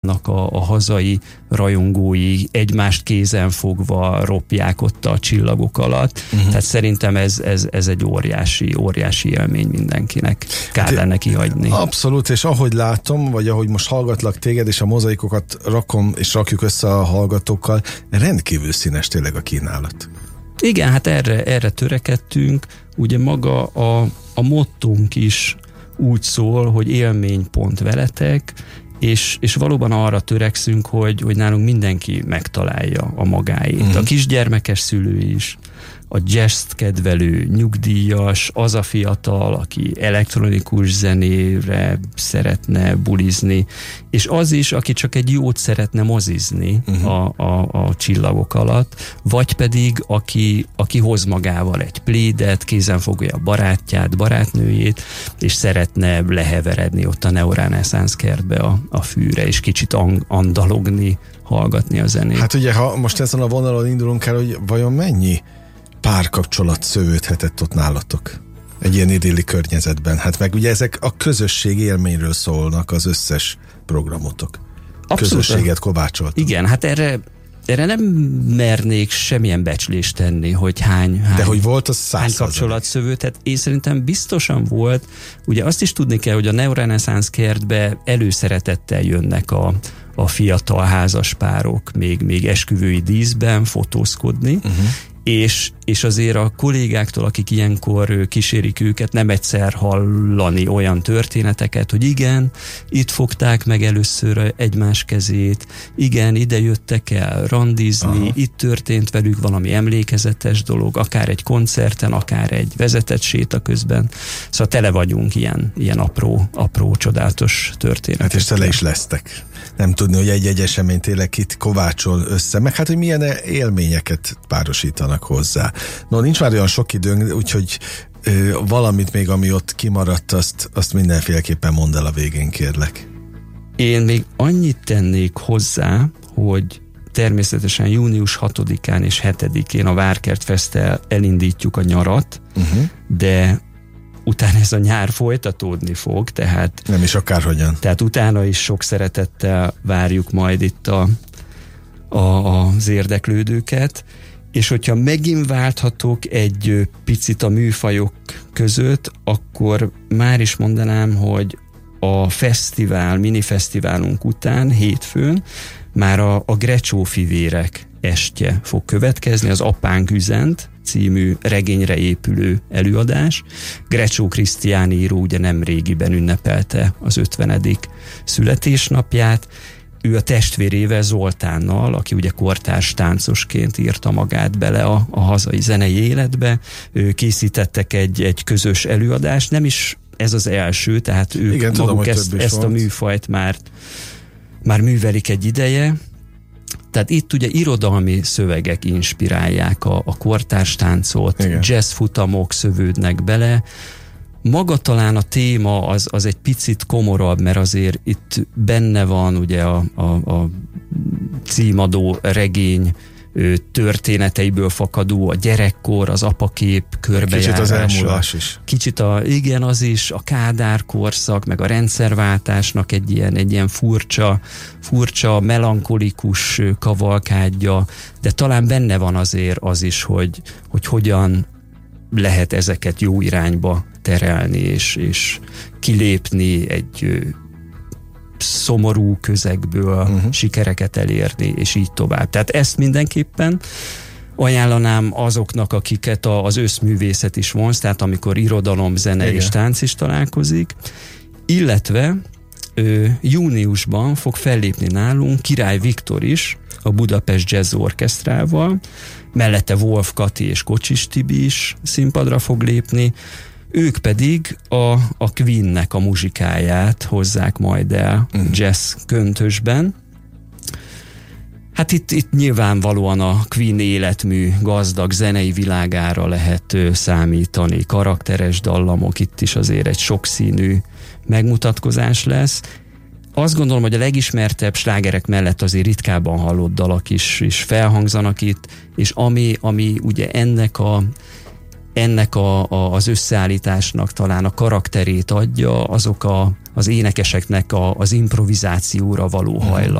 színpadnak a hazai rajongói egymást kézen fogva ropják ott a csillagok alatt. Tehát szerintem ez egy óriási élmény mindenkinek. Kár lenne kihagyni. Abszolút, és ahogy látom, vagy ahogy most hallgatlak téged, és a mozaikokat rakom, és rakjuk össze a hallgatókkal, rendkívül színes tényleg a kínálat. Igen, hát erre törekedtünk. Ugye maga a mottónk is úgy szól, hogy élménypont veletek, és valóban arra törekszünk, hogy nálunk mindenki megtalálja a magáét. A kisgyermekes szülő is, a jazzt kedvelő nyugdíjas, az a fiatal, aki elektronikus zenére szeretne bulizni, és az is, aki csak egy jót szeretne mozizni a csillagok alatt, vagy pedig aki hoz magával egy plédet, kézen fogja a barátját, barátnőjét, és szeretne leheveredni ott a Neoreneszánsz kertbe a fűre, és kicsit andalogni, hallgatni a zenét. Hát ugye, ha most ezen a vonalon indulunk el, hogy vajon mennyi párkapcsolat szövődhetett ott nálatok egy ilyen idilli környezetben? Hát meg ugye ezek a közösség élményről szólnak, az összes programotok. Abszolút. Közösséget kovácsoltak. Igen, hát erre nem mernék semmilyen becslést tenni, hogy hány de hogy volt az 100%. Hány kapcsolat szövődhet. Én szerintem biztosan volt. Ugye azt is tudni kell, hogy a Neoreneszánsz kertbe előszeretettel jönnek a fiatal házaspárok még esküvői díszben fotózkodni, és azért a kollégáktól, akik ilyenkor kísérik őket, nem egyszer hallani olyan történeteket, hogy igen, itt fogták meg először egymás kezét, igen, ide jöttek el randizni, itt történt velük valami emlékezetes dolog, akár egy koncerten, akár egy vezetett séta közben. Szóval tele vagyunk ilyen apró csodálatos történetek. Hát és tele is lesztek. Nem tudni, hogy egy esemény tényleg itt kovácsol össze, meg hát, hogy milyen élményeket párosítanak hozzá. No, nincs már olyan sok időnk, úgyhogy valamit még, ami ott kimaradt, azt mindenféleképpen mondd el a végén, kérlek. Én még annyit tennék hozzá, hogy természetesen június 6-án és 7-én a Várkert Festtel elindítjuk a nyarat, de utána ez a nyár folytatódni fog, tehát... Nem is akárhogyan. Tehát utána is sok szeretettel várjuk majd itt az érdeklődőket, és hogyha megint válthatok egy picit a műfajok között, akkor már is mondanám, hogy a fesztivál, minifesztiválunk után hétfőn már a Grecsó fivérek estje fog következni, az Apánk üzent című regényre épülő előadás. Grecsó Krisztián író ugye nem régiben ünnepelte az 50. születésnapját. Ő a testvérével, Zoltánnal, aki ugye kortárs táncosként írta magát bele a hazai zenei életbe, készítettek egy közös előadást, nem is ez az első, tehát ők igen, maguk tudom, ezt a műfajt már művelik egy ideje. Tehát itt ugye irodalmi szövegek inspirálják a kortárs táncot, jazzfutamok szövődnek bele. Maga talán a téma az egy picit komorabb, mert azért itt benne van ugye a címadó regény történeteiből fakadó a gyerekkor, az apakép körbejárása. Kicsit az elmúlás is. Kicsit az is, a Kádár korszak, meg a rendszerváltásnak egy ilyen furcsa, melankolikus kavalkádja, de talán benne van azért az is, hogy hogyan lehet ezeket jó irányba terelni, és kilépni egy szomorú közegből, sikereket elérni, és így tovább. Tehát ezt mindenképpen ajánlanám azoknak, akiket az összművészet is vonz, tehát amikor irodalom, zene és tánc is találkozik, illetve júniusban fog fellépni nálunk Király Viktor is, a Budapest Jazz Orchestrával, mellette Wolf Kati és Kocsis Tibi is színpadra fog lépni, ők pedig a Queennek a muzsikáját hozzák majd el jazz köntösben. Hát itt nyilvánvalóan a Queen életmű gazdag zenei világára lehet számítani, karakteres dallamok, itt is azért egy sokszínű megmutatkozás lesz. Azt gondolom, hogy a legismertebb slágerek mellett azért ritkábban hallott dalak is felhangzanak itt, és ami ugye ennek az összeállításnak talán a karakterét adja, azok az énekeseknek az improvizációra való hajlam.